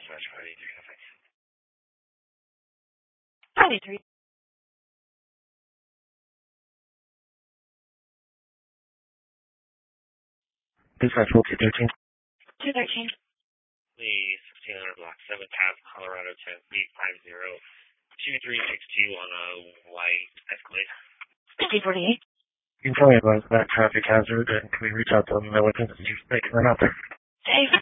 dispatch 583. Dispatch 213. 213. Lee 1600 block 7 Path, Colorado 10850. 2362 on a white Escalade. 5048. You can tell me about that traffic hazard, and can we reach out to them and know what things you're making them out there? Dave.